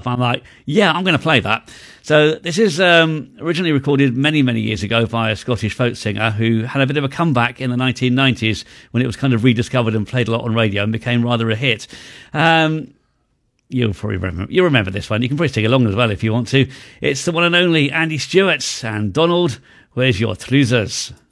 I'm like, yeah, I'm going to play that. So this is originally recorded many, many years ago by a Scottish folk singer who had a bit of a comeback in the 1990s when it was kind of rediscovered and played a lot on radio and became rather a hit. You'll probably remember this one. You can probably sing along as well if you want to. It's the one and only Andy Stewart and Donald, Where's Your Trousers?